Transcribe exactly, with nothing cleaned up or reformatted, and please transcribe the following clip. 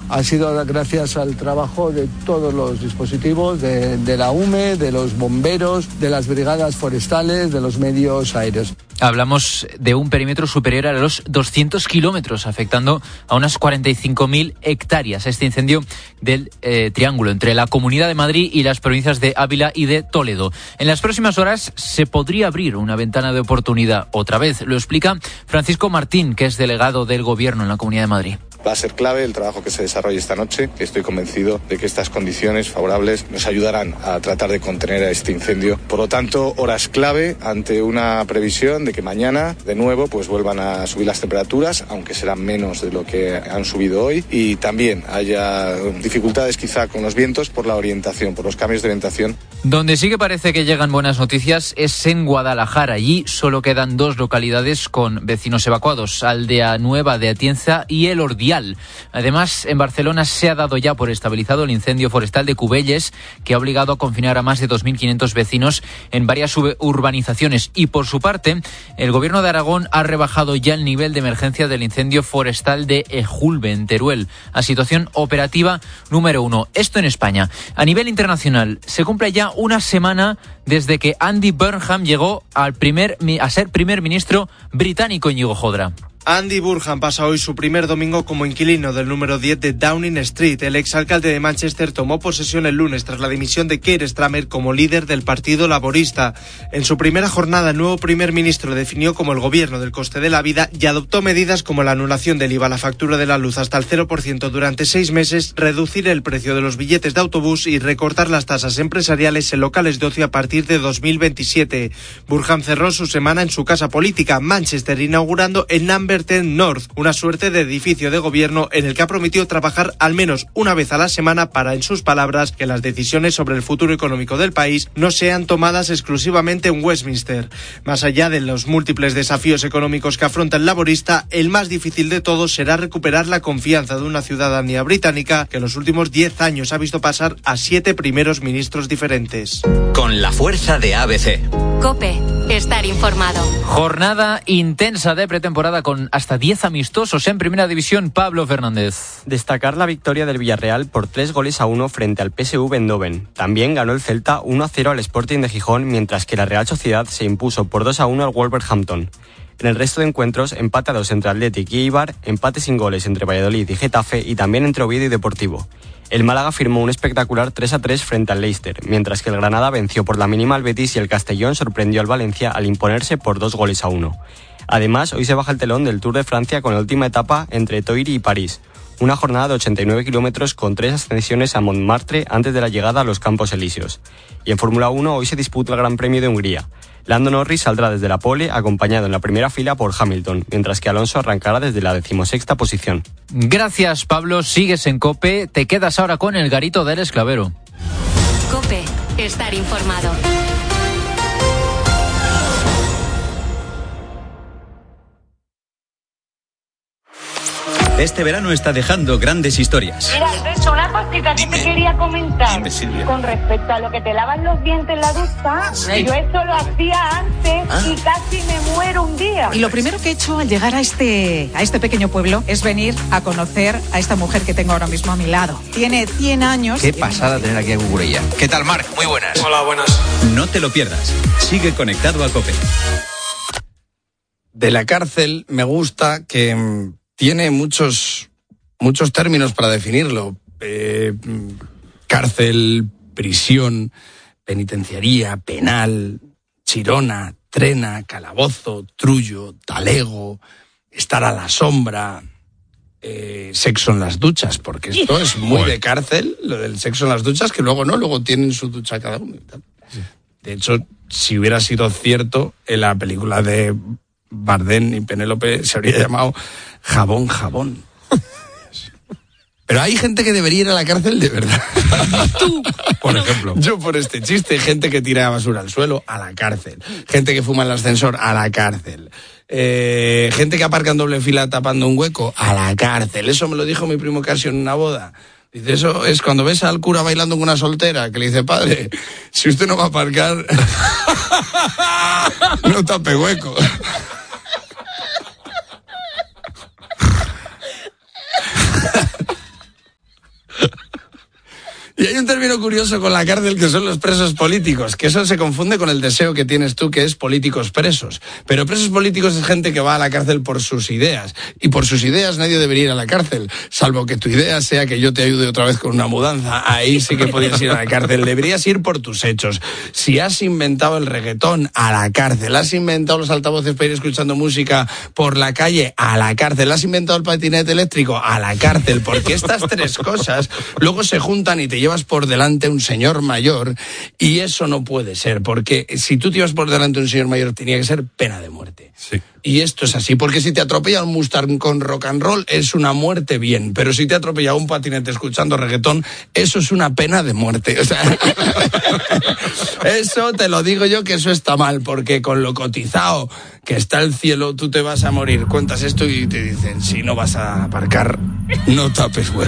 ha sido gracias al trabajo de todos los dispositivos, de, de la U M E, de los bomberos, de las brigadas forestales, de los medios aéreos. Hablamos de un perímetro superior a los doscientos kilómetros, afectando a unas cuarenta y cinco mil hectáreas. Este incendio del eh, triángulo entre la Comunidad de Madrid y las provincias de Ávila y de Toledo. En las próximas horas se podría abrir una ventana de oportunidad otra vez. Lo explica Francisco Martín, que es delegado del Gobierno en la Comunidad de Madrid. Va a ser clave el trabajo que se desarrolle esta noche. Estoy convencido de que estas condiciones favorables nos ayudarán a tratar de contener a este incendio. Por lo tanto, horas clave ante una previsión de que mañana, de nuevo, pues vuelvan a subir las temperaturas, aunque serán menos de lo que han subido hoy, y también haya dificultades quizá con los vientos por la orientación, por los cambios de orientación. Donde sí que parece que llegan buenas noticias es en Guadalajara. Allí solo quedan dos localidades con vecinos evacuados, Aldea Nueva de Atienza y El Ordial. Además, en Barcelona se ha dado ya por estabilizado el incendio forestal de Cubelles, que ha obligado a confinar a más de dos mil quinientos vecinos en varias urbanizaciones. Y por su parte, el Gobierno de Aragón ha rebajado ya el nivel de emergencia del incendio forestal de Ejulbe, en Teruel, a situación operativa número uno. Esto en España. A nivel internacional, se cumple ya una semana desde que Andy Burnham llegó al primer, a ser primer ministro británico, Íñigo Jodra. Andy Burnham pasa hoy su primer domingo como inquilino del número diez de Downing Street. El exalcalde de Manchester tomó posesión el lunes tras la dimisión de Keir Starmer como líder del Partido Laborista. En su primera jornada, el nuevo primer ministro definió como el gobierno del coste de la vida y adoptó medidas como la anulación del I V A a la factura de la luz hasta el cero por ciento durante seis meses, reducir el precio de los billetes de autobús y recortar las tasas empresariales en locales de ocio a partir de dos mil veintisiete. Burnham cerró su semana en su casa política, Manchester, inaugurando el Number ten North, una suerte de edificio de gobierno en el que ha prometido trabajar al menos una vez a la semana para, en sus palabras, que las decisiones sobre el futuro económico del país no sean tomadas exclusivamente en Westminster. Más allá de los múltiples desafíos económicos que afronta el laborista, el más difícil de todos será recuperar la confianza de una ciudadanía británica que en los últimos diez años ha visto pasar a siete primeros ministros diferentes. Con la fuerza de A B C. COPE. Estar informado. Jornada intensa de pretemporada con hasta diez amistosos en Primera División. Pablo Fernández. Destacar la victoria del Villarreal por tres goles a uno frente al P S V Eindhoven. También ganó el Celta uno a cero al Sporting de Gijón, mientras que la Real Sociedad se impuso por dos a uno al Wolverhampton. En el resto de encuentros, empate a dos entre Athletic y Eibar, empate sin goles entre Valladolid y Getafe y también entre Oviedo y Deportivo. El Málaga firmó un espectacular tres a tres frente al Leicester, mientras que el Granada venció por la mínima al Betis y el Castellón sorprendió al Valencia al imponerse por dos goles a uno. Además, hoy se baja el telón del Tour de Francia con la última etapa entre Toire y París. Una jornada de ochenta y nueve kilómetros con tres ascensiones a Montmartre antes de la llegada a los Campos Elíseos. Y en Fórmula uno hoy se disputa el Gran Premio de Hungría. Lando Norris saldrá desde la pole, acompañado en la primera fila por Hamilton, mientras que Alonso arrancará desde la decimosexta posición. Gracias, Pablo. Sigues en COPE. Te quedas ahora con el Garito del Esclavero. COPE. Estar informado. Este verano está dejando grandes historias. Mira, Alberto, una cosita que Dime. te quería comentar. Dime, Silvia. Con respecto a lo que te lavan los dientes en la ducha, Sí. yo eso lo hacía antes Ah. y casi me muero un día. Y lo primero que he hecho al llegar a este, a este pequeño pueblo es venir a conocer a esta mujer que tengo ahora mismo a mi lado. Tiene cien años. Qué pasada tener aquí a Cucurella. ¿Qué tal, Marc? Muy buenas. Hola, buenas. No te lo pierdas. Sigue conectado a COPE. De la cárcel me gusta que mm, tiene muchos, muchos términos para definirlo. Eh, cárcel, prisión, penitenciaría, penal, chirona, trena, calabozo, trullo, talego, estar a la sombra, eh, sexo en las duchas, porque esto es muy de cárcel, lo del sexo en las duchas, que luego no, luego tienen su ducha cada uno y tal. De hecho, si hubiera sido cierto, en la película de Bardem y Penélope se habría llamado Jabón, Jabón. Pero hay gente que debería ir a la cárcel de verdad. Tú, por ejemplo. Yo por este chiste, gente que tira basura al suelo, a la cárcel. Gente que fuma en el ascensor, a la cárcel. Eh, gente que aparca en doble fila tapando un hueco, a la cárcel. Eso me lo dijo mi primo Casio en una boda. Dice, eso es cuando ves al cura bailando con una soltera, que le dice, padre, si usted no va a aparcar, no tape hueco. hay un término curioso con la cárcel que son los presos políticos, que eso se confunde con el deseo que tienes tú, que es políticos presos. Pero presos políticos es gente que va a la cárcel por sus ideas. Y por sus ideas nadie debería ir a la cárcel, salvo que tu idea sea que yo te ayude otra vez con una mudanza. Ahí sí que podías ir a la cárcel. Deberías ir por tus hechos. Si has inventado el reggaetón, a la cárcel. Has inventado los altavoces para ir escuchando música por la calle, a la cárcel. Has inventado el patinete eléctrico, a la cárcel. Porque estas tres cosas luego se juntan y te llevas por delante un señor mayor, y eso no puede ser, porque si tú te llevas por delante un señor mayor tenía que ser pena de muerte. Sí. Y esto es así, porque si te atropella un Mustang con rock and roll es una muerte bien, pero si te atropella un patinete escuchando reggaetón, eso es una pena de muerte. O sea, eso te lo digo yo, que eso está mal, porque con lo cotizado que está el cielo tú te vas a morir. Cuentas esto y te dicen, si no vas a aparcar, no tapes hueco.